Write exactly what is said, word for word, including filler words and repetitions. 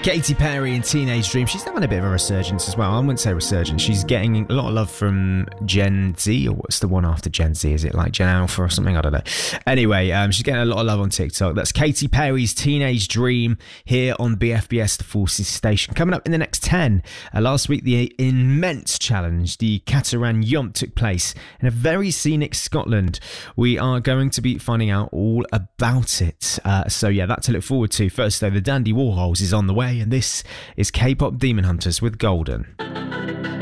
Katy Perry and Teenage Dream. She's having a bit of a resurgence as well. I wouldn't say resurgence. She's getting a lot of love from Gen Z, or what's the one after Gen Z? Is it like Gen Alpha or something? I don't know. Anyway, um, she's getting a lot of love on TikTok. That's Katy Perry's Teenage Dream here on B F B S, the Forces station. Coming up in the next ten. Uh, last week, the immense challenge, the Cateran Jump, took place in a very scenic Scotland. We are going to be finding out all about it. Uh, so yeah, that to look forward to. First though, the Dandy Warhols is on the way, and this is K-Pop Demon Hunters with Golden.